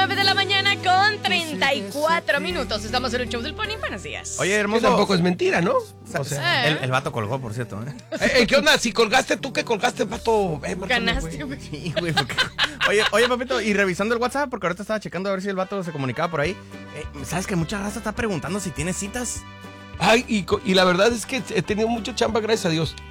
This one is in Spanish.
9 de la mañana con 34 minutos. Estamos en el show del Pony. Buenos días. Oye, Que hermoso. tampoco es mentira, ¿no? O sea, El vato colgó, por cierto, ¿qué onda? Si colgaste tú, que colgaste, vato. Márcame, Ganaste, güey. güey. Sí, güey. Oye, papito, y revisando el WhatsApp, porque ahorita estaba checando a ver si el vato se comunicaba por ahí. ¿Sabes que mucha raza está preguntando si tiene citas? Ay, y la verdad es que he tenido mucha chamba, gracias a Dios.